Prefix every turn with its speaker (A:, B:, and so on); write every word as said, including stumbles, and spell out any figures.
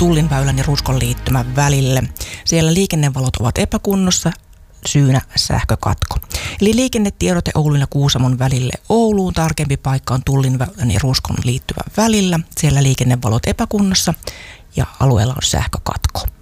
A: Tullinväylän ja Ruskon liittymän välille. Siellä liikennevalot ovat epäkunnossa, syynä sähkökatko. Eli liikennetiedote Oulun ja Kuusamon välille Ouluun. Tarkempi paikka on Tullinväylän ja Ruskon liittymän välillä. Siellä liikennevalot epäkunnossa ja alueella on sähkökatko.